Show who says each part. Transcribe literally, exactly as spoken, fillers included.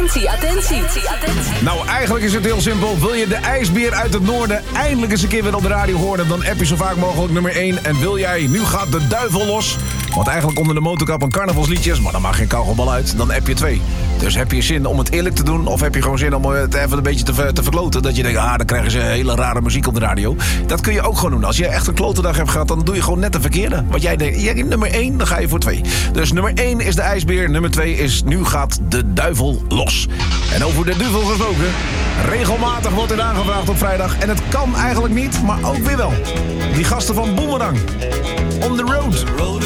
Speaker 1: Attentie, attentie, attentie.
Speaker 2: Nou, eigenlijk is het heel simpel. Wil je de ijsbeer uit het noorden eindelijk eens een keer weer op de radio horen, dan app je zo vaak mogelijk nummer één. En wil jij Nu gaat de duivel los, want eigenlijk onder de motorkap een carnavalsliedjes, maar dan mag geen kauwgombal uit, dan app je twee. Dus heb je zin om het eerlijk te doen, of heb je gewoon zin om het even een beetje te, ver, te verkloten, dat je denkt, ah, dan krijgen ze hele rare muziek op de radio. Dat kun je ook gewoon doen. Als je echt een klote dag hebt gehad, dan doe je gewoon net de verkeerde. Want jij denkt, jij, nummer één, dan ga je voor twee. Dus nummer één is de ijsbeer, nummer twee is Nu gaat de duivel los. En over de duivel gesproken, regelmatig wordt dit aangevraagd op vrijdag. En het kan eigenlijk niet, maar ook weer wel. Die gasten van Boomerang. On the road.